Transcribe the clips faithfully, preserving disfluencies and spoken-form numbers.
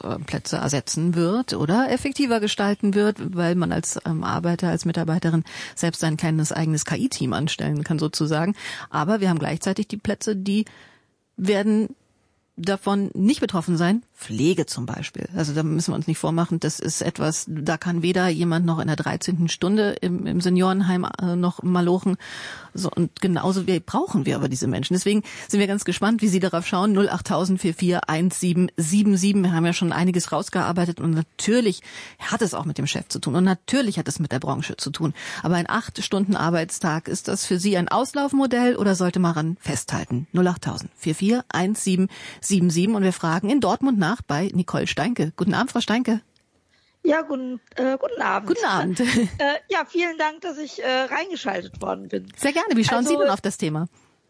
äh, Plätze ersetzen wird oder effektiver gestalten wird, weil man als ähm, Arbeiter, als Mitarbeiterin selbst ein kleines eigenes K I-Team anstellen kann sozusagen. Aber wir haben gleichzeitig die Plätze, die werden davon nicht betroffen sein. Pflege zum Beispiel. Also da müssen wir uns nicht vormachen, das ist etwas, da kann weder jemand noch in der dreizehnten Stunde im, im Seniorenheim äh, noch malochen. So, und genauso wie brauchen wir aber diese Menschen. Deswegen sind wir ganz gespannt, wie Sie darauf schauen. null acht tausend vierundvierzig eins sieben sieben sieben. Wir haben ja schon einiges rausgearbeitet und natürlich hat es auch mit dem Chef zu tun und natürlich hat es mit der Branche zu tun. Aber ein acht Stunden Arbeitstag, ist das für Sie ein Auslaufmodell oder sollte man daran festhalten? null acht tausend vierundvierzig eins sieben sieben sieben. Und wir fragen in Dortmund nach bei Nicole Steinke. Guten Abend, Frau Steinke. Ja, guten, äh, guten Abend. Guten Abend. Äh, ja, vielen Dank, dass ich äh, reingeschaltet worden bin. Sehr gerne. Wie schauen also, Sie denn auf das Thema?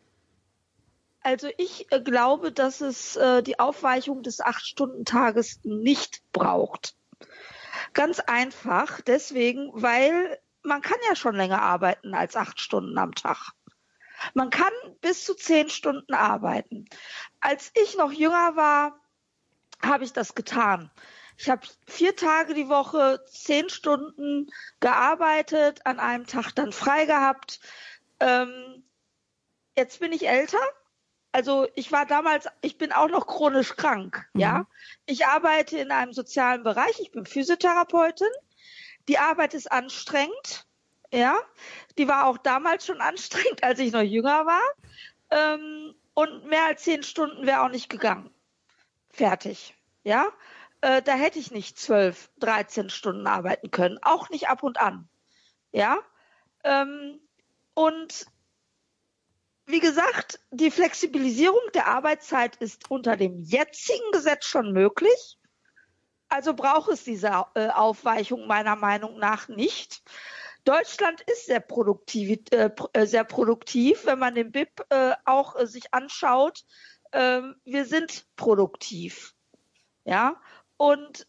Also ich äh, glaube, dass es äh, die Aufweichung des acht-Stunden-Tages nicht braucht. Ganz einfach deswegen, weil man kann ja schon länger arbeiten als acht Stunden am Tag. Man kann bis zu zehn Stunden arbeiten. Als ich noch jünger war, habe ich das getan. Ich habe vier Tage die Woche zehn Stunden gearbeitet, an einem Tag dann frei gehabt. Ähm, jetzt bin ich älter. Also ich war damals, ich bin auch noch chronisch krank. Mhm. Ja, ich arbeite in einem sozialen Bereich. Ich bin Physiotherapeutin. Die Arbeit ist anstrengend. Ja, die war auch damals schon anstrengend, als ich noch jünger war. Ähm, und mehr als zehn Stunden wäre auch nicht gegangen. Fertig. Ja, äh, da hätte ich nicht zwölf, dreizehn Stunden arbeiten können. Auch nicht ab und an. Ja, ähm, und wie gesagt, die Flexibilisierung der Arbeitszeit ist unter dem jetzigen Gesetz schon möglich. Also braucht es diese äh, Aufweichung meiner Meinung nach nicht. Deutschland ist sehr produktiv, äh, sehr produktiv, wenn man den B I P äh, auch äh, sich anschaut. Äh, wir sind produktiv, ja. Und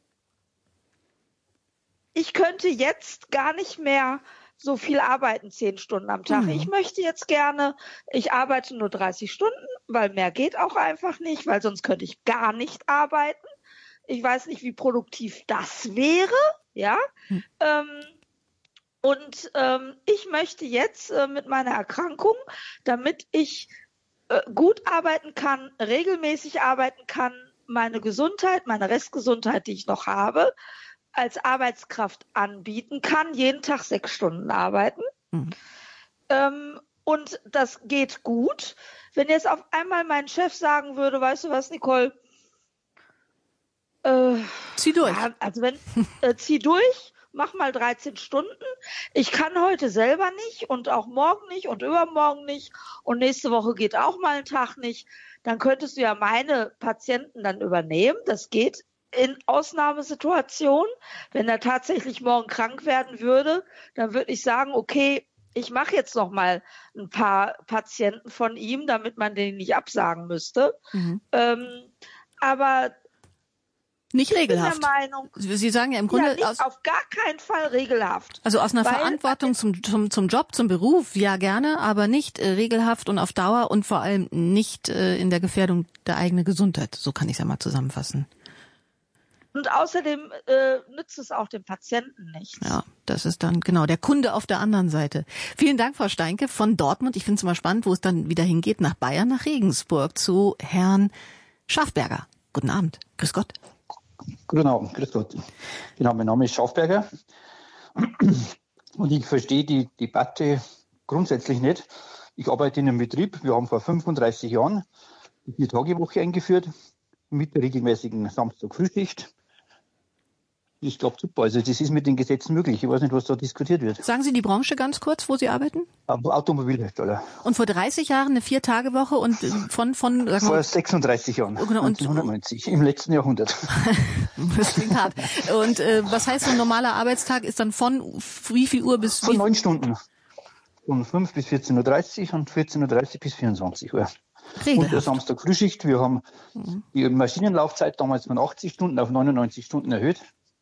ich könnte jetzt gar nicht mehr so viel arbeiten, zehn Stunden am Tag. Mhm. Ich möchte jetzt gerne, ich arbeite nur dreißig Stunden, weil mehr geht auch einfach nicht, weil sonst könnte ich gar nicht arbeiten. Ich weiß nicht, wie produktiv das wäre, ja. Mhm. Ähm, Und ähm, ich möchte jetzt äh, mit meiner Erkrankung, damit ich äh, gut arbeiten kann, regelmäßig arbeiten kann, meine Gesundheit, meine Restgesundheit, die ich noch habe, als Arbeitskraft anbieten kann, jeden Tag sechs Stunden arbeiten. Mhm. Ähm, und das geht gut. Wenn jetzt auf einmal mein Chef sagen würde, weißt du was, Nicole, äh, zieh durch. Ja, also wenn, äh, zieh durch. Mach mal dreizehn Stunden. Ich kann heute selber nicht und auch morgen nicht und übermorgen nicht und nächste Woche geht auch mal ein Tag nicht. Dann könntest du ja meine Patienten dann übernehmen. Das geht in Ausnahmesituationen. Wenn er tatsächlich morgen krank werden würde, dann würde ich sagen, okay, ich mache jetzt noch mal ein paar Patienten von ihm, damit man den nicht absagen müsste. Mhm. Ähm, aber nicht regelhaft. Ich bin der Meinung, Sie sagen ja im Grunde ja, nicht, aus, auf gar keinen Fall regelhaft. Also aus einer Weil, Verantwortung zum, zum zum Job, zum Beruf, ja gerne, aber nicht äh, regelhaft und auf Dauer und vor allem nicht äh, in der Gefährdung der eigenen Gesundheit. So kann ich es ja mal zusammenfassen. Und außerdem äh, nützt es auch dem Patienten nichts. Ja, das ist dann genau der Kunde auf der anderen Seite. Vielen Dank, Frau Steinke von Dortmund. Ich finde es immer spannend, wo es dann wieder hingeht, nach Bayern, nach Regensburg, zu Herrn Schafberger. Guten Abend. Grüß Gott. Guten Abend, grüß Gott. Genau, mein Name ist Schafberger und ich verstehe die Debatte grundsätzlich nicht. Ich arbeite in einem Betrieb, wir haben vor fünfunddreißig Jahren die Vier-Tage-Woche eingeführt mit der regelmäßigen Samstag-Frühschicht. Das klappt super, also das ist mit den Gesetzen möglich. Ich weiß nicht, was da diskutiert wird. Sagen Sie die Branche ganz kurz, wo Sie arbeiten? Automobilhersteller. Und vor dreißig Jahren eine Vier-Tage-Woche und von... von sagen vor wir, sechsunddreißig Jahren, und, neunzehnhundertneunzig, im letzten Jahrhundert. Das klingt hart. Und äh, was heißt so ein normaler Arbeitstag ist dann von wie viel Uhr bis... Von neun Stunden. Von fünf bis vierzehn Uhr dreißig und vierzehn Uhr dreißig bis vierundzwanzig Uhr. Regelhaft. Und der Samstag Frühschicht. Wir haben mhm. die Maschinenlaufzeit damals von achtzig Stunden auf neunundneunzig Stunden erhöht.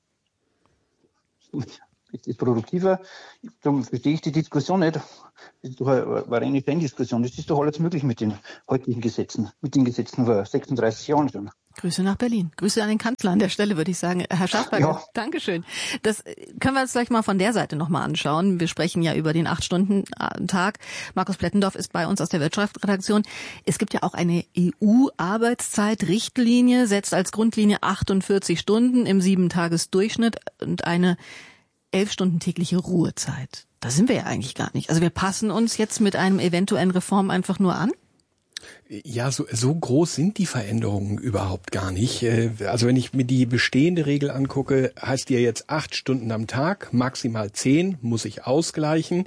Das ist produktiver. Darum verstehe ich die Diskussion nicht. Das ist doch eine, eine reine Fan-Diskussion. Das ist doch alles möglich mit den heutigen Gesetzen. Mit den Gesetzen vor sechsunddreißig Jahren schon. Grüße nach Berlin. Grüße an den Kanzler an der Stelle, würde ich sagen. Herr Schafberger, ja. Dankeschön. Das können wir uns gleich mal von der Seite nochmal anschauen. Wir sprechen ja über den acht-Stunden-Tag. Markus Plettendorf ist bei uns aus der Wirtschaftsredaktion. Es gibt ja auch eine E U-Arbeitszeitrichtlinie, setzt als Grundlinie achtundvierzig Stunden im sieben-Tages-Durchschnitt und eine elf Stunden tägliche Ruhezeit. Da sind wir ja eigentlich gar nicht. Also wir passen uns jetzt mit einem eventuellen Reform einfach nur an? Ja, so, so groß sind die Veränderungen überhaupt gar nicht. Also wenn ich mir die bestehende Regel angucke, heißt die ja jetzt acht Stunden am Tag, maximal zehn, muss ich ausgleichen.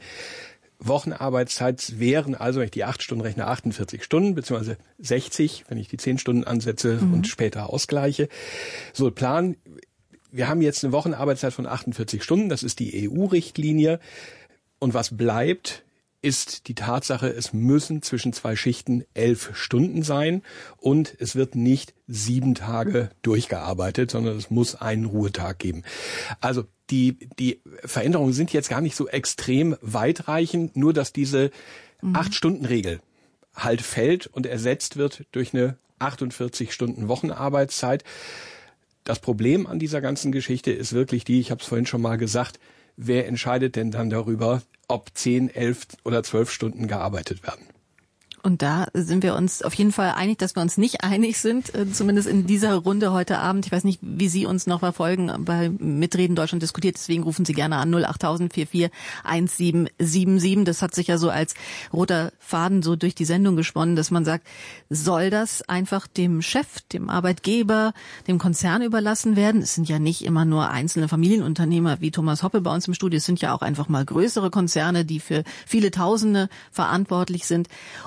Wochenarbeitszeit wären also, wenn ich die acht Stunden rechne, achtundvierzig Stunden, beziehungsweise sechzig, wenn ich die zehn Stunden ansetze mhm. und später ausgleiche. So, Plan, wir haben jetzt eine Wochenarbeitszeit von achtundvierzig Stunden, das ist die E U-Richtlinie. Und was bleibt, ist die Tatsache, es müssen zwischen zwei Schichten elf Stunden sein und es wird nicht sieben Tage durchgearbeitet, sondern es muss einen Ruhetag geben. Also die, die Veränderungen sind jetzt gar nicht so extrem weitreichend, nur dass diese mhm. acht-Stunden-Regel halt fällt und ersetzt wird durch eine achtundvierzig Stunden Wochenarbeitszeit. Das Problem an dieser ganzen Geschichte ist wirklich die, ich habe es vorhin schon mal gesagt, wer entscheidet denn dann darüber, ob zehn, elf oder zwölf Stunden gearbeitet werden? Und da sind wir uns auf jeden Fall einig, dass wir uns nicht einig sind, zumindest in dieser Runde heute Abend. Ich weiß nicht, wie Sie uns noch verfolgen bei Mitreden Deutschland diskutiert. Deswegen rufen Sie gerne an null acht null null vier vier eins sieben sieben sieben. Das hat sich ja so als roter Faden so durch die Sendung gesponnen, dass man sagt, soll das einfach dem Chef, dem Arbeitgeber, dem Konzern überlassen werden? Es sind ja nicht immer nur einzelne Familienunternehmer wie Thomas Hoppe bei uns im Studio. Es sind ja auch einfach mal größere Konzerne, die für viele Tausende verantwortlich sind.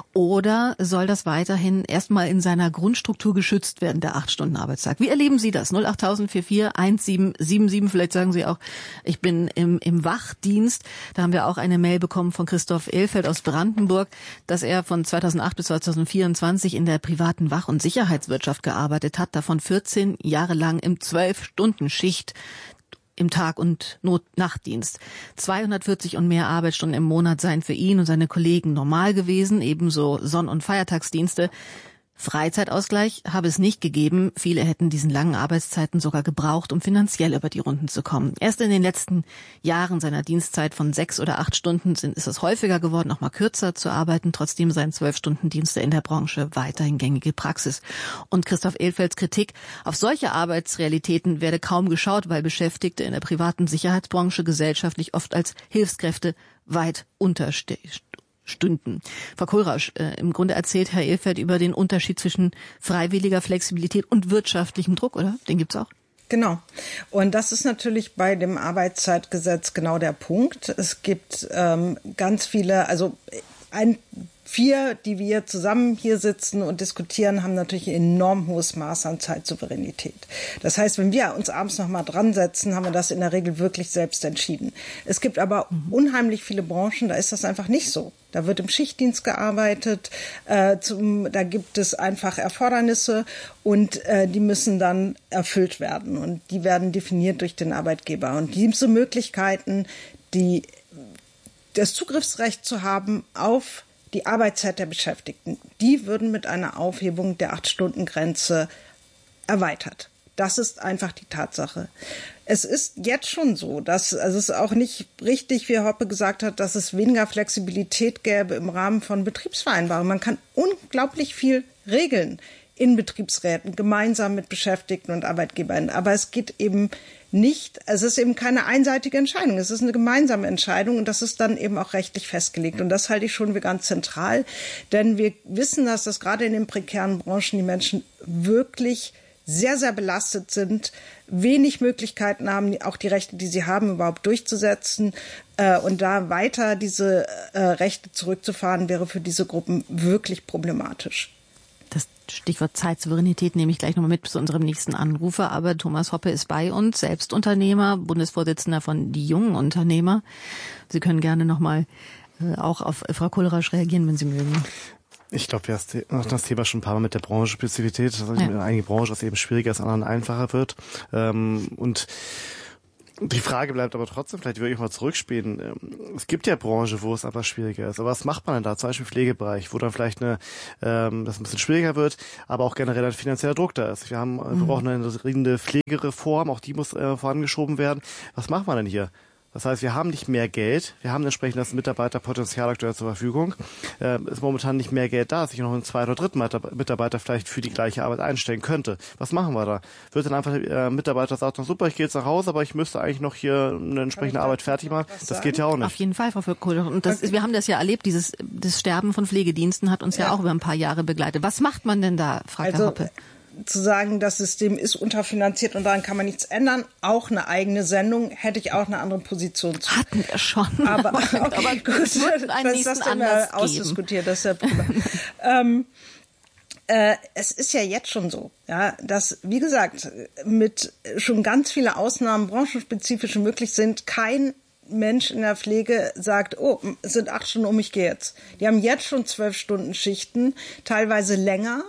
Oder soll das weiterhin erstmal in seiner Grundstruktur geschützt werden, der acht-Stunden-Arbeitstag? Wie erleben Sie das? null acht null null vier vier eins sieben sieben sieben. Vielleicht sagen Sie auch, ich bin im, im Wachdienst. Da haben wir auch eine Mail bekommen von Christoph Ehlfeld aus Brandenburg, dass er von zweitausendacht bis zweitausendvierundzwanzig in der privaten Wach- und Sicherheitswirtschaft gearbeitet hat, davon vierzehn Jahre lang im zwölf-Stunden-Schicht im Tag- und Not-Nachtdienst. zweihundertvierzig und mehr Arbeitsstunden im Monat seien für ihn und seine Kollegen normal gewesen, ebenso Sonn- und Feiertagsdienste. Freizeitausgleich habe es nicht gegeben. Viele hätten diesen langen Arbeitszeiten sogar gebraucht, um finanziell über die Runden zu kommen. Erst in den letzten Jahren seiner Dienstzeit von sechs oder acht Stunden sind, ist es häufiger geworden, auch mal kürzer zu arbeiten. Trotzdem seien zwölf Stunden Dienste in der Branche weiterhin gängige Praxis. Und Christoph Ehlfelds Kritik: Auf solche Arbeitsrealitäten werde kaum geschaut, weil Beschäftigte in der privaten Sicherheitsbranche gesellschaftlich oft als Hilfskräfte weit unterstehen. Stünden. Frau Kohlrausch, äh, im Grunde erzählt Herr Ehlfeld über den Unterschied zwischen freiwilliger Flexibilität und wirtschaftlichem Druck, oder? Den gibt's auch. Genau. Und das ist natürlich bei dem Arbeitszeitgesetz genau der Punkt. Es gibt ähm, ganz viele, also ein Vier, die wir zusammen hier sitzen und diskutieren, haben natürlich ein enorm hohes Maß an Zeitsouveränität. Das heißt, wenn wir uns abends noch mal dran setzen, haben wir das in der Regel wirklich selbst entschieden. Es gibt aber unheimlich viele Branchen, da ist das einfach nicht so. Da wird im Schichtdienst gearbeitet, äh, zum, da gibt es einfach Erfordernisse und äh, die müssen dann erfüllt werden. Und die werden definiert durch den Arbeitgeber. Und diese Möglichkeiten, die, das Zugriffsrecht zu haben auf die Arbeitszeit der Beschäftigten, die würden mit einer Aufhebung der acht-Stunden-Grenze erweitert. Das ist einfach die Tatsache. Es ist jetzt schon so, dass also es ist auch nicht richtig, wie Herr Hoppe gesagt hat, dass es weniger Flexibilität gäbe im Rahmen von Betriebsvereinbarungen. Man kann unglaublich viel regeln in Betriebsräten, gemeinsam mit Beschäftigten und Arbeitgebern. Aber es geht eben nicht, es ist eben keine einseitige Entscheidung. Es ist eine gemeinsame Entscheidung und das ist dann eben auch rechtlich festgelegt. Und das halte ich schon für ganz zentral, denn wir wissen, dass das gerade in den prekären Branchen die Menschen wirklich sehr, sehr belastet sind, wenig Möglichkeiten haben, auch die Rechte, die sie haben, überhaupt durchzusetzen. Und da weiter diese Rechte zurückzufahren, wäre für diese Gruppen wirklich problematisch. Das Stichwort Zeitsouveränität nehme ich gleich nochmal mit zu unserem nächsten Anrufer. Aber Thomas Hoppe ist bei uns, selbst Unternehmer, Bundesvorsitzender von Die Jungen Unternehmer. Sie können gerne nochmal äh, auch auf Frau Kohlrausch reagieren, wenn Sie mögen. Ich glaube, wir haben das Thema schon ein paar Mal mit der Branchenspezifität, dass ja. einige Branchen das eben schwieriger als anderen einfacher wird. Ähm, und Die Frage bleibt aber trotzdem, vielleicht würde ich mal zurückspielen. Es gibt ja Branchen, wo es aber schwieriger ist. Aber was macht man denn da? Zum Beispiel im Pflegebereich, wo dann vielleicht eine, ähm, das ein bisschen schwieriger wird, aber auch generell ein finanzieller Druck da ist. Wir haben, mhm. wir brauchen eine dringende Pflegereform, auch die muss äh, vorangeschoben werden. Was macht man denn hier? Das heißt, wir haben nicht mehr Geld, wir haben entsprechend das Mitarbeiterpotenzial aktuell zur Verfügung. Äh, ist momentan nicht mehr Geld da, dass ich noch einen zweiten oder dritten Mitarbeiter vielleicht für die gleiche Arbeit einstellen könnte. Was machen wir da? Wird dann einfach der äh, Mitarbeiter sagen, super, ich gehe jetzt nach Hause, aber ich müsste eigentlich noch hier eine entsprechende Arbeit fertig machen. Das geht ja auch nicht. Auf jeden Fall, Frau Völkohl. Und das ist, wir haben das ja erlebt, dieses das Sterben von Pflegediensten hat uns ja, ja auch über ein paar Jahre begleitet. Was macht man denn da, fragt also, Herr Hoppe? Zu sagen, das System ist unterfinanziert und daran kann man nichts ändern. Auch eine eigene Sendung hätte ich auch eine andere Position zu. Hatten wir schon. Aber, okay, aber gut, das ist das dann mal ausdiskutiert. Das ist ja ähm, äh, es ist ja jetzt schon so, ja, dass, wie gesagt, mit schon ganz viele Ausnahmen branchenspezifische möglich sind, kein Mensch in der Pflege sagt, oh, es sind acht Stunden um, ich gehe jetzt. Die haben jetzt schon zwölf Stunden Schichten, teilweise länger.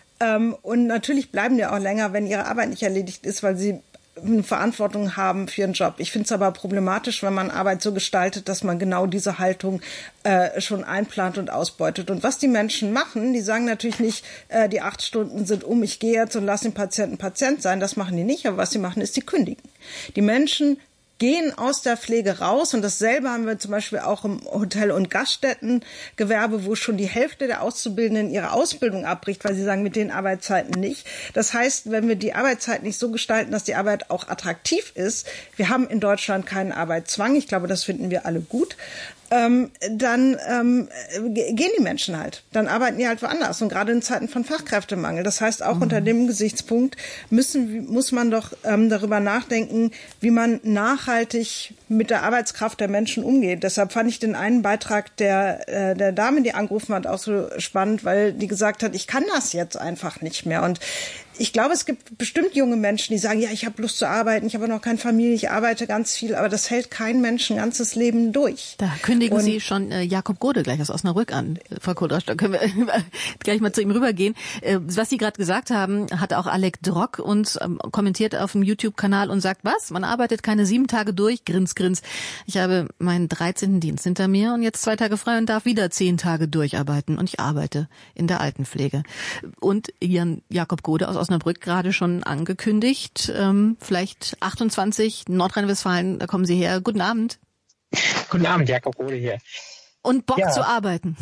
Und natürlich bleiben die auch länger, wenn ihre Arbeit nicht erledigt ist, weil sie eine Verantwortung haben für ihren Job. Ich finde es aber problematisch, wenn man Arbeit so gestaltet, dass man genau diese Haltung äh, schon einplant und ausbeutet. Und was die Menschen machen, die sagen natürlich nicht, äh, die acht Stunden sind um, ich gehe jetzt und lasse den Patienten Patient sein. Das machen die nicht, aber was sie machen, ist, die kündigen. Die Menschen gehen aus der Pflege raus und dasselbe haben wir zum Beispiel auch im Hotel- und Gaststättengewerbe, wo schon die Hälfte der Auszubildenden ihre Ausbildung abbricht, weil sie sagen, mit den Arbeitszeiten nicht. Das heißt, wenn wir die Arbeitszeit nicht so gestalten, dass die Arbeit auch attraktiv ist, wir haben in Deutschland keinen Arbeitszwang, ich glaube, das finden wir alle gut, ähm, dann ähm, gehen die Menschen halt. Dann arbeiten die halt woanders und gerade in Zeiten von Fachkräftemangel. Das heißt, auch mhm. unter dem Gesichtspunkt müssen, muss man doch ähm, darüber nachdenken, wie man nachhaltig mit der Arbeitskraft der Menschen umgeht. Deshalb fand ich den einen Beitrag der, äh, der Dame, die angerufen hat, auch so spannend, weil die gesagt hat, ich kann das jetzt einfach nicht mehr. Und ich glaube, es gibt bestimmt junge Menschen, die sagen, ja, ich habe Lust zu arbeiten, ich habe noch keine Familie, ich arbeite ganz viel, aber das hält kein Mensch ein ganzes Leben durch. Da kündigen und Sie schon äh, Jakob Gode gleich aus Osnabrück an, Frau Kohlrausch, da können wir gleich mal zu ihm rübergehen. Äh, was Sie gerade gesagt haben, hat auch Alec Drock uns ähm, kommentiert auf dem YouTube-Kanal und sagt, was? Man arbeitet keine sieben Tage durch, grins, grins. Ich habe meinen dreizehnten Dienst hinter mir und jetzt zwei Tage frei und darf wieder zehn Tage durcharbeiten und ich arbeite in der Altenpflege. Und Ihren Jakob Gode aus Osnabrück gerade schon angekündigt, ähm, vielleicht achtundzwanzig, Nordrhein-Westfalen, da kommen Sie her. Guten Abend. Guten Abend, Jakob Gode hier. Und Bock ja. zu arbeiten.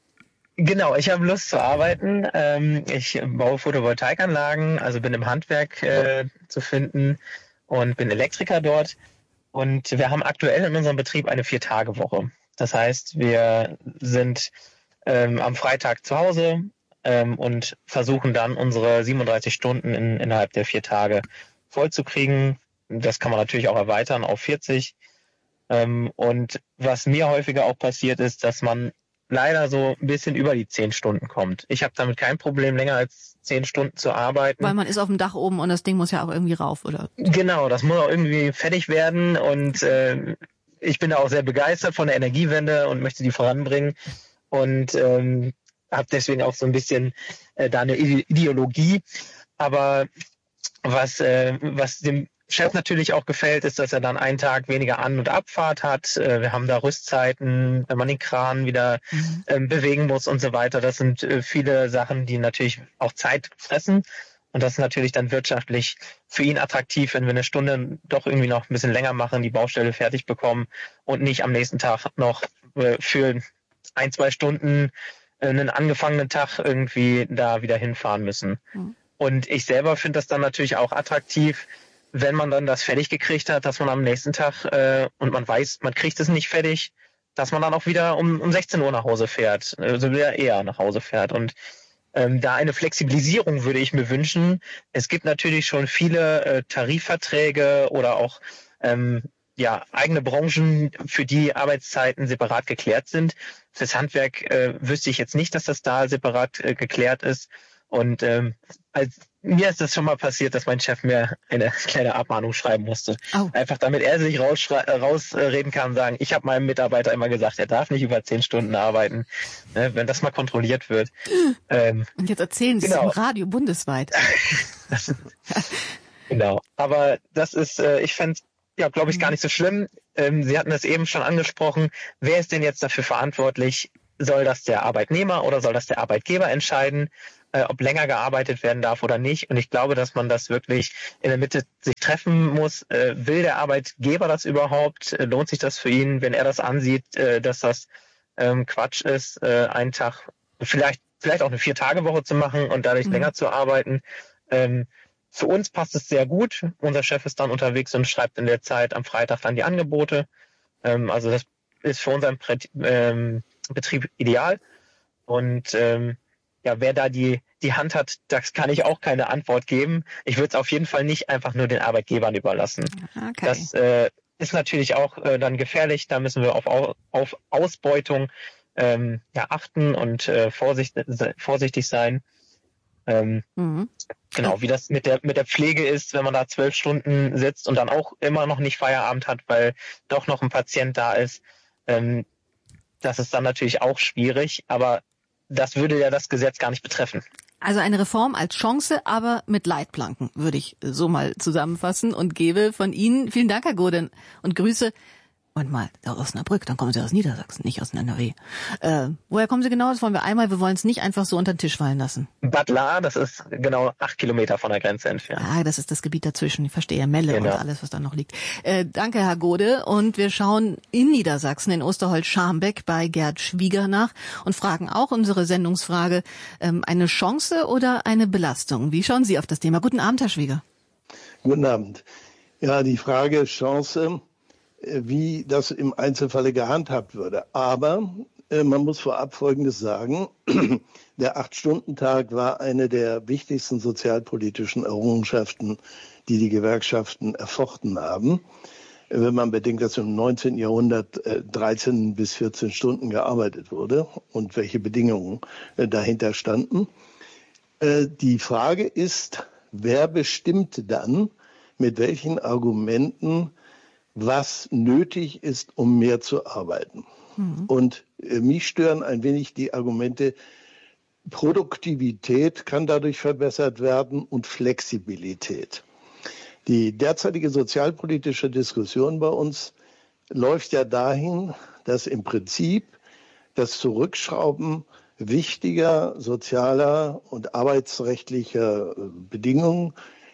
Genau, ich habe Lust zu arbeiten. Ähm, ich baue Photovoltaikanlagen, also bin im Handwerk äh, zu finden und bin Elektriker dort. Und wir haben aktuell in unserem Betrieb eine Vier-Tage-Woche. Das heißt, wir sind ähm, am Freitag zu Hause, Ähm, und versuchen dann unsere siebenunddreißig Stunden in, innerhalb der vier Tage vollzukriegen. Das kann man natürlich auch erweitern auf vierzig. Ähm, und was mir häufiger auch passiert ist, dass man leider so ein bisschen über die zehn Stunden kommt. Ich habe damit kein Problem, länger als zehn Stunden zu arbeiten. Weil man ist auf dem Dach oben und das Ding muss ja auch irgendwie rauf, oder? Genau, das muss auch irgendwie fertig werden. Und äh, ich bin da auch sehr begeistert von der Energiewende und möchte die voranbringen. Und ähm, habe deswegen auch so ein bisschen äh, da eine Ideologie. Aber was, äh, was dem Chef natürlich auch gefällt, ist, dass er dann einen Tag weniger An- und Abfahrt hat. Äh, wir haben da Rüstzeiten, wenn man den Kran wieder mhm. ähm, bewegen muss und so weiter. Das sind äh, viele Sachen, die natürlich auch Zeit fressen. Und das ist natürlich dann wirtschaftlich für ihn attraktiv, wenn wir eine Stunde doch irgendwie noch ein bisschen länger machen, die Baustelle fertig bekommen und nicht am nächsten Tag noch äh, für ein, zwei Stunden einen angefangenen Tag irgendwie da wieder hinfahren müssen. Mhm. Und ich selber finde das dann natürlich auch attraktiv, wenn man dann das fertig gekriegt hat, dass man am nächsten Tag äh, und man weiß, man kriegt es nicht fertig, dass man dann auch wieder um, um sechzehn Uhr nach Hause fährt, also wieder eher nach Hause fährt. Und ähm, da eine Flexibilisierung würde ich mir wünschen. Es gibt natürlich schon viele äh, Tarifverträge oder auch ähm, ja, eigene Branchen, für die Arbeitszeiten separat geklärt sind. Fürs Handwerk äh, wüsste ich jetzt nicht, dass das da separat äh, geklärt ist. Und ähm, als, mir ist das schon mal passiert, dass mein Chef mir eine kleine Abmahnung schreiben musste. Oh. Einfach damit er sich rausreden raus, äh, kann und sagen, ich habe meinem Mitarbeiter immer gesagt, er darf nicht über zehn Stunden arbeiten, ne, wenn das mal kontrolliert wird. Ähm, und jetzt erzählen Sie genau. es im Radio bundesweit. das, genau, aber das ist, äh, ich fände ja, glaube ich, gar nicht so schlimm. Ähm, Sie hatten es eben schon angesprochen. Wer ist denn jetzt dafür verantwortlich? Soll das der Arbeitnehmer oder soll das der Arbeitgeber entscheiden, äh, ob länger gearbeitet werden darf oder nicht? Und ich glaube, dass man das wirklich in der Mitte sich treffen muss. Äh, will der Arbeitgeber das überhaupt? Äh, lohnt sich das für ihn, wenn er das ansieht, äh, dass das ähm, Quatsch ist, äh, einen Tag, vielleicht, vielleicht auch eine Vier-Tage-Woche zu machen und dadurch mhm. länger zu arbeiten? Ähm, Für uns passt es sehr gut. Unser Chef ist dann unterwegs und schreibt in der Zeit am Freitag dann die Angebote. Ähm, also das ist für unseren Prä- ähm, Betrieb ideal. Und ähm, ja, wer da die die Hand hat, das kann ich auch keine Antwort geben. Ich würde es auf jeden Fall nicht einfach nur den Arbeitgebern überlassen. Okay. Das äh, ist natürlich auch äh, dann gefährlich. Da müssen wir auf, auf Ausbeutung ähm, ja, achten und äh, vorsicht, vorsichtig sein. Ähm, mhm. Genau, wie das mit der mit der Pflege ist, wenn man da zwölf Stunden sitzt und dann auch immer noch nicht Feierabend hat, weil doch noch ein Patient da ist. Ähm, das ist dann natürlich auch schwierig, aber das würde ja das Gesetz gar nicht betreffen. Also eine Reform als Chance, aber mit Leitplanken, würde ich so mal zusammenfassen und gebe von Ihnen vielen Dank, Herr Gode, und Grüße. Und mal, aus Osnabrück, dann kommen Sie aus Niedersachsen, nicht aus N R W. Äh, woher kommen Sie genau? Das wollen wir einmal, wir wollen es nicht einfach so unter den Tisch fallen lassen. Bad Lahr, das ist genau acht Kilometer von der Grenze entfernt. Ah, das ist das Gebiet dazwischen, ich verstehe, Melle genau. Und alles, was da noch liegt. Äh, danke, Herr Gode. Und wir schauen in Niedersachsen, in Osterholz-Scharmbeck bei Gerd Schwieger nach und fragen auch unsere Sendungsfrage, ähm, eine Chance oder eine Belastung? Wie schauen Sie auf das Thema? Guten Abend, Herr Schwieger. Guten Abend. Ja, die Frage Chance, wie das im Einzelfalle gehandhabt würde. Aber äh, man muss vorab Folgendes sagen. Der Acht-Stunden-Tag war eine der wichtigsten sozialpolitischen Errungenschaften, die die Gewerkschaften erfochten haben. Wenn man bedenkt, dass im neunzehnten Jahrhundert äh, dreizehn bis vierzehn Stunden gearbeitet wurde und welche Bedingungen äh, dahinter standen. Äh, die Frage ist, wer bestimmt dann, mit welchen Argumenten was nötig ist, um mehr zu arbeiten. Mhm. Und äh, mich stören ein wenig die Argumente, Produktivität kann dadurch verbessert werden und Flexibilität. Die derzeitige sozialpolitische Diskussion bei uns läuft ja dahin, dass im Prinzip das Zurückschrauben wichtiger sozialer und arbeitsrechtlicher Bedingungen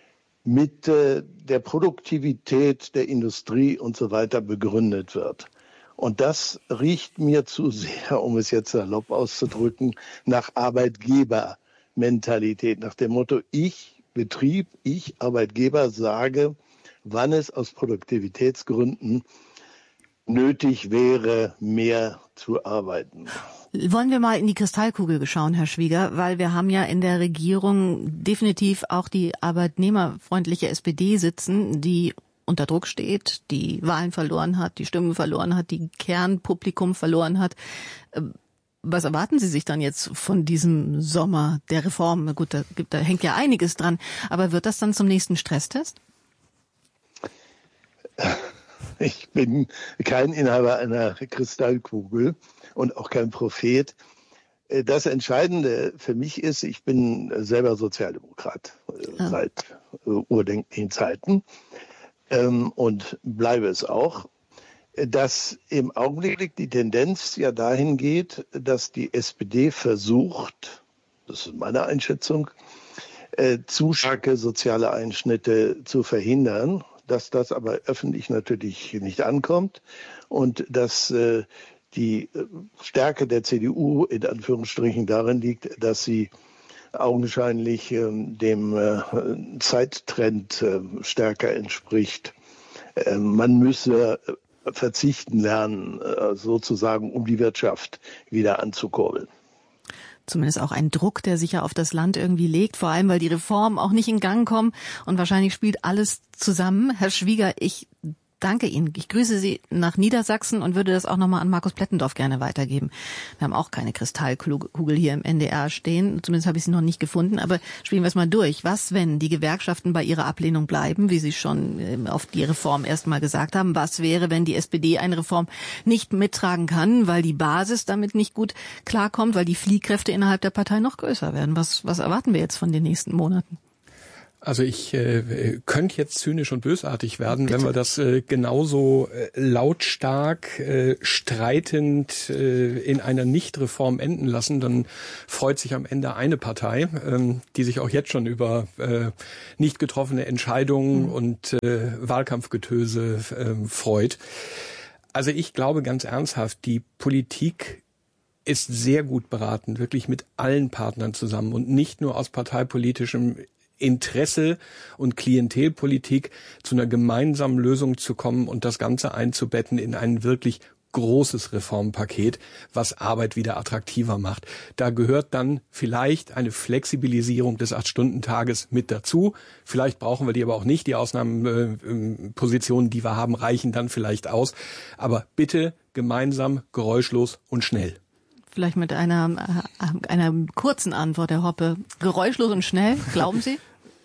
mit äh, der Produktivität der Industrie und so weiter begründet wird. Und das riecht mir zu sehr, um es jetzt salopp auszudrücken, nach Arbeitgebermentalität, nach dem Motto, ich Betrieb, ich Arbeitgeber sage, wann es aus Produktivitätsgründen nötig wäre, mehr zu arbeiten. Wollen wir mal in die Kristallkugel schauen, Herr Schwieger, weil wir haben ja in der Regierung definitiv auch die arbeitnehmerfreundliche S P D sitzen, die unter Druck steht, die Wahlen verloren hat, die Stimmen verloren hat, die Kernpublikum verloren hat. Was erwarten Sie sich dann jetzt von diesem Sommer der Reform? Gut, da, gibt, da hängt ja einiges dran, aber wird das dann zum nächsten Stresstest? Ich bin kein Inhaber einer Kristallkugel und auch kein Prophet. Das Entscheidende für mich ist, ich bin selber Sozialdemokrat ah. seit urdenklichen Zeiten ähm, und bleibe es auch, dass im Augenblick die Tendenz ja dahin geht, dass die S P D versucht, das ist meine Einschätzung, äh, zu starke soziale Einschnitte zu verhindern, dass das aber öffentlich natürlich nicht ankommt und dass äh, die Stärke der C D U in Anführungsstrichen darin liegt, dass sie augenscheinlich äh, dem äh, Zeittrend äh, stärker entspricht. Äh, man müsse verzichten lernen, äh, sozusagen, um die Wirtschaft wieder anzukurbeln. Zumindest auch ein Druck, der sich ja auf das Land irgendwie legt, vor allem, weil die Reformen auch nicht in Gang kommen und wahrscheinlich spielt alles zusammen. Herr Schwieger, ich danke Ihnen. Ich grüße Sie nach Niedersachsen und würde das auch nochmal an Markus Plettendorf gerne weitergeben. Wir haben auch keine Kristallkugel hier im N D R stehen, zumindest habe ich sie noch nicht gefunden, aber spielen wir es mal durch. Was, wenn die Gewerkschaften bei ihrer Ablehnung bleiben, wie Sie schon auf die Reform erstmal gesagt haben? Was wäre, wenn die S P D eine Reform nicht mittragen kann, weil die Basis damit nicht gut klarkommt, weil die Fliehkräfte innerhalb der Partei noch größer werden? Was, was erwarten wir jetzt von den nächsten Monaten? Also ich äh, könnte jetzt zynisch und bösartig werden, Bitte. wenn wir das äh, genauso äh, lautstark, äh, streitend äh, in einer Nichtreform enden lassen. Dann freut sich am Ende eine Partei, ähm, die sich auch jetzt schon über äh, nicht getroffene Entscheidungen mhm. und äh, Wahlkampfgetöse äh, freut. Also ich glaube ganz ernsthaft, die Politik ist sehr gut beraten, wirklich mit allen Partnern zusammen und nicht nur aus parteipolitischem Interesse und Klientelpolitik zu einer gemeinsamen Lösung zu kommen und das Ganze einzubetten in ein wirklich großes Reformpaket, was Arbeit wieder attraktiver macht. Da gehört dann vielleicht eine Flexibilisierung des acht-Stunden-Tages mit dazu. Vielleicht brauchen wir die aber auch nicht. Die Ausnahmepositionen, die wir haben, reichen dann vielleicht aus. Aber bitte gemeinsam, geräuschlos und schnell. Vielleicht mit einer, einer kurzen Antwort, Herr Hoppe. Geräuschlos und schnell, glauben Sie?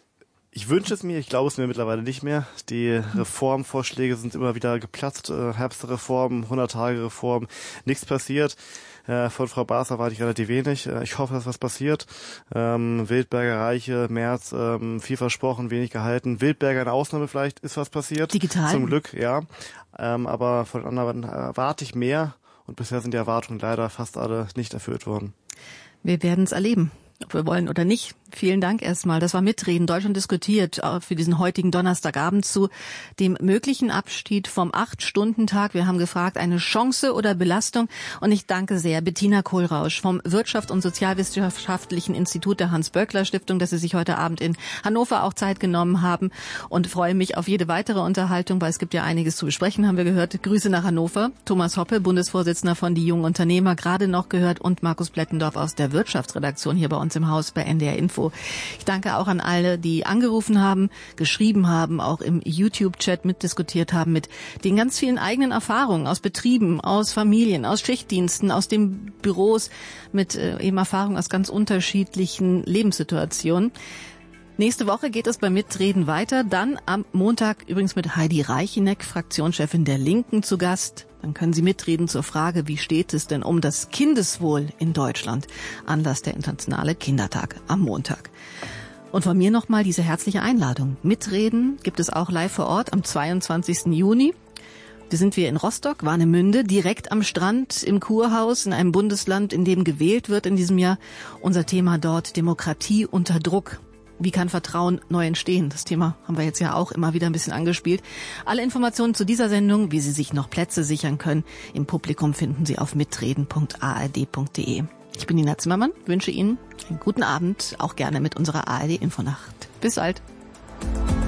Ich wünsche es mir, ich glaube es mir mittlerweile nicht mehr. Die Reformvorschläge sind immer wieder geplatzt. Herbstreform, hundert-Tage-Reform, nichts passiert. Von Frau Baas erwarte ich relativ wenig. Ich hoffe, dass was passiert. Ähm, Wildberger, Reiche, Merz, ähm, viel versprochen, wenig gehalten. Wildberger eine Ausnahme vielleicht, ist was passiert. Digital? Zum Glück, ja. Ähm, aber von anderen erwarte ich mehr. Und bisher sind die Erwartungen leider fast alle nicht erfüllt worden. Wir werden es erleben, ob wir wollen oder nicht. Vielen Dank erstmal. Das war Mitreden. Deutschland diskutiert für diesen heutigen Donnerstagabend zu dem möglichen Abschied vom acht-Stunden-Tag. Wir haben gefragt, eine Chance oder Belastung? Und ich danke sehr Bettina Kohlrausch vom Wirtschafts- und Sozialwissenschaftlichen Institut der Hans-Böckler-Stiftung, dass Sie sich heute Abend in Hannover auch Zeit genommen haben, und freue mich auf jede weitere Unterhaltung, weil es gibt ja einiges zu besprechen, haben wir gehört. Grüße nach Hannover. Thomas Hoppe, Bundesvorsitzender von Die Jungen Unternehmer, gerade noch gehört, und Markus Blettendorf aus der Wirtschaftsredaktion hier bei uns im Haus bei N D R Info. Ich danke auch an alle, die angerufen haben, geschrieben haben, auch im YouTube-Chat mitdiskutiert haben mit den ganz vielen eigenen Erfahrungen aus Betrieben, aus Familien, aus Schichtdiensten, aus den Büros, mit äh, eben Erfahrungen aus ganz unterschiedlichen Lebenssituationen. Nächste Woche geht es beim Mitreden weiter. Dann am Montag übrigens mit Heidi Reicheneck, Fraktionschefin der Linken, zu Gast. Dann können Sie mitreden zur Frage, wie steht es denn um das Kindeswohl in Deutschland? Anlass der Internationale Kindertag am Montag. Und von mir nochmal diese herzliche Einladung. Mitreden gibt es auch live vor Ort am zweiundzwanzigsten Juni. Da sind wir in Rostock, Warnemünde, direkt am Strand im Kurhaus in einem Bundesland, in dem gewählt wird in diesem Jahr. Unser Thema dort: Demokratie unter Druck. Wie kann Vertrauen neu entstehen? Das Thema haben wir jetzt ja auch immer wieder ein bisschen angespielt. Alle Informationen zu dieser Sendung, wie Sie sich noch Plätze sichern können, im Publikum finden Sie auf mitreden punkt a r d punkt d e. Ich bin Nina Zimmermann, wünsche Ihnen einen guten Abend, auch gerne mit unserer A R D Infonacht. Bis bald.